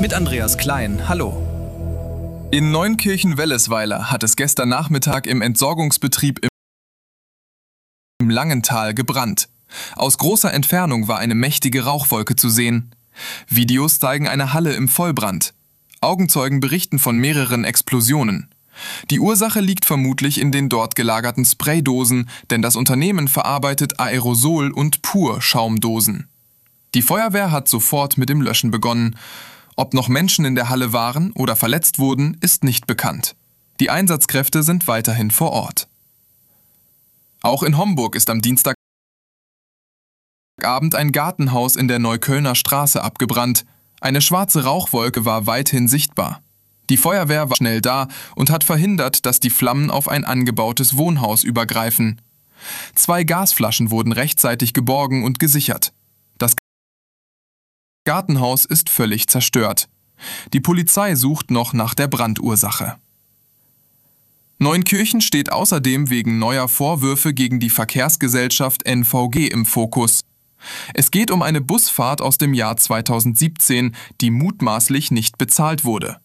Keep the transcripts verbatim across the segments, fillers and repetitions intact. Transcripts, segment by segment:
Mit Andreas Klein, hallo. In Neunkirchen-Wellesweiler hat es gestern Nachmittag im Entsorgungsbetrieb im Langental gebrannt. Aus großer Entfernung war eine mächtige Rauchwolke zu sehen. Videos zeigen eine Halle im Vollbrand. Augenzeugen berichten von mehreren Explosionen. Die Ursache liegt vermutlich in den dort gelagerten Spraydosen, denn das Unternehmen verarbeitet Aerosol- und Pur-Schaumdosen. Die Feuerwehr hat sofort mit dem Löschen begonnen. Ob noch Menschen in der Halle waren oder verletzt wurden, ist nicht bekannt. Die Einsatzkräfte sind weiterhin vor Ort. Auch in Homburg ist am Dienstagabend ein Gartenhaus in der Neuköllner Straße abgebrannt. Eine schwarze Rauchwolke war weithin sichtbar. Die Feuerwehr war schnell da und hat verhindert, dass die Flammen auf ein angebautes Wohnhaus übergreifen. Zwei Gasflaschen wurden rechtzeitig geborgen und gesichert. Das Gartenhaus ist völlig zerstört. Die Polizei sucht noch nach der Brandursache. Neunkirchen steht außerdem wegen neuer Vorwürfe gegen die Verkehrsgesellschaft N V G im Fokus. Es geht um eine Busfahrt aus dem Jahr zweitausendsiebzehn, die mutmaßlich nicht bezahlt wurde.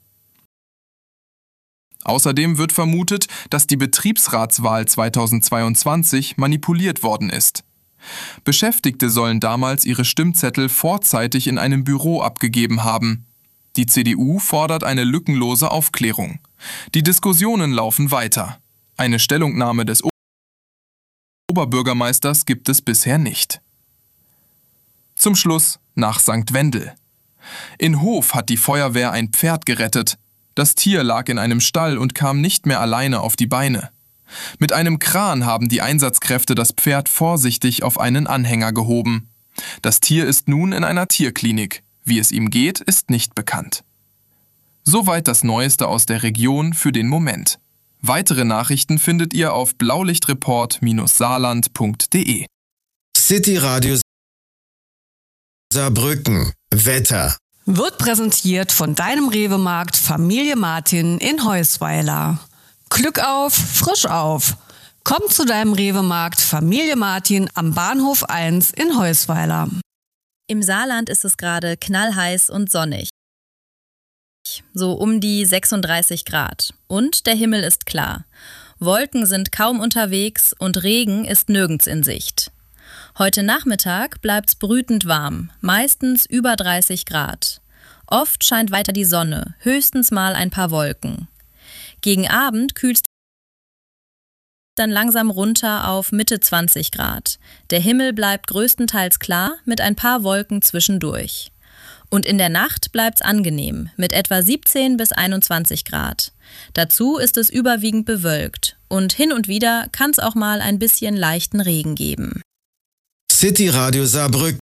Außerdem wird vermutet, dass die Betriebsratswahl zweitausendzweiundzwanzig manipuliert worden ist. Beschäftigte sollen damals ihre Stimmzettel vorzeitig in einem Büro abgegeben haben. Die C D U fordert eine lückenlose Aufklärung. Die Diskussionen laufen weiter. Eine Stellungnahme des Oberbürgermeisters gibt es bisher nicht. Zum Schluss nach Sankt Wendel. In Hof hat die Feuerwehr ein Pferd gerettet. Das Tier lag in einem Stall und kam nicht mehr alleine auf die Beine. Mit einem Kran haben die Einsatzkräfte das Pferd vorsichtig auf einen Anhänger gehoben. Das Tier ist nun in einer Tierklinik. Wie es ihm geht, ist nicht bekannt. Soweit das Neueste aus der Region für den Moment. Weitere Nachrichten findet ihr auf blaulichtreport Saarland punkt de. City Radio Saarbrücken. Wetter. Wird präsentiert von deinem Rewe-Markt Familie Martin in Heusweiler. Glück auf, frisch auf. Komm zu deinem Rewe-Markt Familie Martin am Bahnhof eins in Heusweiler. Im Saarland ist es gerade knallheiß und sonnig. So um die sechsunddreißig Grad. Und der Himmel ist klar. Wolken sind kaum unterwegs und Regen ist nirgends in Sicht. Heute Nachmittag bleibt's brütend warm, meistens über dreißig Grad. Oft scheint weiter die Sonne, höchstens mal ein paar Wolken. Gegen Abend kühlt's dann langsam runter auf Mitte zwanzig Grad. Der Himmel bleibt größtenteils klar mit ein paar Wolken zwischendurch. Und in der Nacht bleibt's angenehm mit etwa siebzehn bis einundzwanzig Grad. Dazu ist es überwiegend bewölkt und hin und wieder kann's auch mal ein bisschen leichten Regen geben. City Radio Saarbrücken.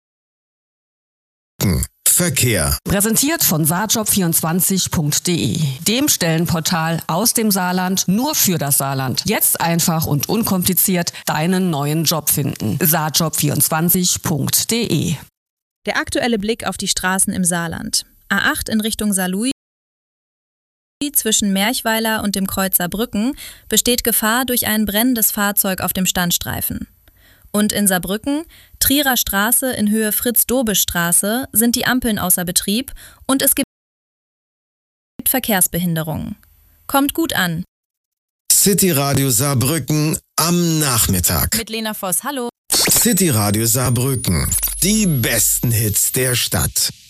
Verkehr. Präsentiert von saarjob vierundzwanzig punkt de, dem Stellenportal aus dem Saarland nur für das Saarland. Jetzt einfach und unkompliziert deinen neuen Job finden. saarjob vierundzwanzig punkt de. Der aktuelle Blick auf die Straßen im Saarland. A acht in Richtung Saarlouis zwischen Merchweiler und dem Kreuz Saarbrücken besteht Gefahr durch ein brennendes Fahrzeug auf dem Standstreifen. Und in Saarbrücken, Trierer Straße in Höhe Fritz-Dobisch-Straße, sind die Ampeln außer Betrieb und es gibt Verkehrsbehinderungen. Kommt gut an. City Radio Saarbrücken am Nachmittag. Mit Lena Voss, hallo. City Radio Saarbrücken. Die besten Hits der Stadt.